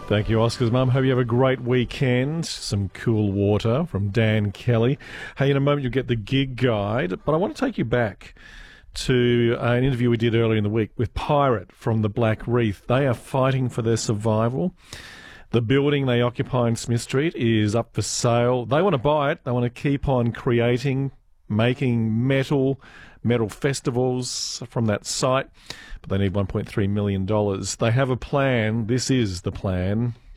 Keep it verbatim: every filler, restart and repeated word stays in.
Thank you, Oscar's mum. Hope you have a great weekend. Some cool water from Dan Kelly. Hey, in a moment you'll get the gig guide, but I want to take you back to an interview we did earlier in the week with Pirate from the Black Reef. They are fighting for their survival. The building they occupy in Smith Street is up for sale. They want to buy it. They want to keep on creating, making metal, metal festivals from that site, but they need one point three million dollars. They have a plan. This is the plan.